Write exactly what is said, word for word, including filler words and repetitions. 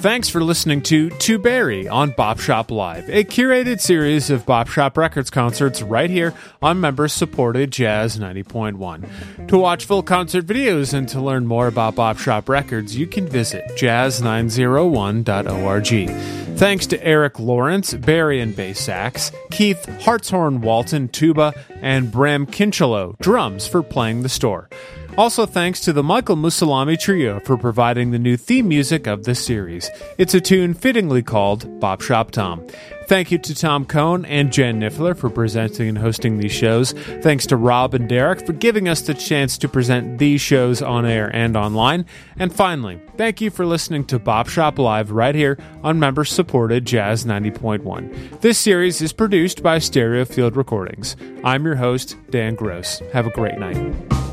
Thanks for listening to To Barry on Bop Shop Live, a curated series of Bop Shop Records concerts right here on members-supported Jazz ninety point one. To watch full concert videos and to learn more about Bop Shop Records, you can visit jazz nine oh one dot org. Thanks to Eric Lawrence, Barry bass sax, Keith Hartshorn Walton tuba, and Bram Kinchelo drums for playing the store. Also thanks to the Michael Musalami Trio for providing the new theme music of this series. It's a tune fittingly called Bop Shop Tom. Thank you to Tom Cohn and Jen Niffler for presenting and hosting these shows. Thanks to Rob and Derek for giving us the chance to present these shows on air and online. And finally, thank you for listening to Bop Shop Live right here on member-supported Jazz ninety point one. This series is produced by Stereo Field Recordings. I'm your host, Dan Gross. Have a great night.